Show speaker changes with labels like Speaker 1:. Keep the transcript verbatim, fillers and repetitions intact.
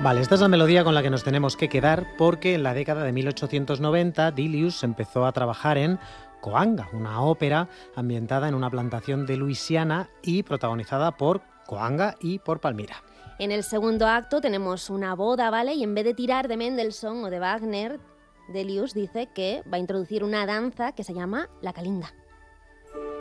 Speaker 1: Vale, esta es la melodía con la que nos tenemos que quedar porque en la década de mil ochocientos noventa Delius empezó a trabajar en Coanga, una ópera ambientada en una plantación de Luisiana y protagonizada por Coanga y por Palmira.
Speaker 2: En el segundo acto tenemos una boda, ¿vale? Y en vez de tirar de Mendelssohn o de Wagner, Delius dice que va a introducir una danza que se llama la calinda.